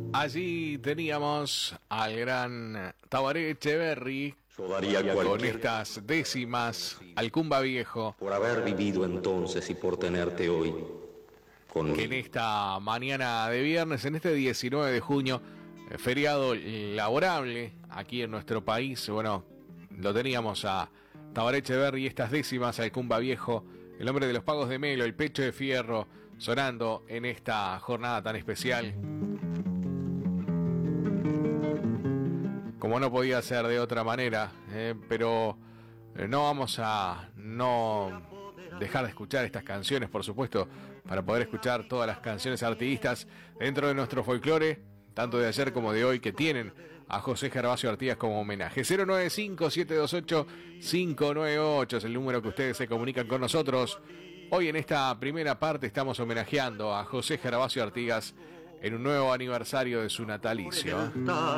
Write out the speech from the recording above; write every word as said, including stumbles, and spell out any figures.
Allí teníamos al gran Tabaré Echeverri con estas décimas al Cumba Viejo. Por haber vivido entonces y por tenerte hoy conmigo. Que en esta mañana de viernes, en este diecinueve de junio, feriado laborable aquí en nuestro país, bueno, lo teníamos a Tabaré Echeverri y estas décimas al Cumba Viejo, el hombre de los pagos de Melo, el pecho de fierro, sonando en esta jornada tan especial. Como no podía ser de otra manera, eh, pero eh, no vamos a no dejar de escuchar estas canciones, por supuesto, para poder escuchar todas las canciones artistas dentro de nuestro folclore, tanto de ayer como de hoy, que tienen a José Gervasio Artigas como homenaje. cero nueve cinco, siete dos ocho, cinco nueve ocho es el número que ustedes se comunican con nosotros. Hoy en esta primera parte estamos homenajeando a José Gervasio Artigas en un nuevo aniversario de su natalicio.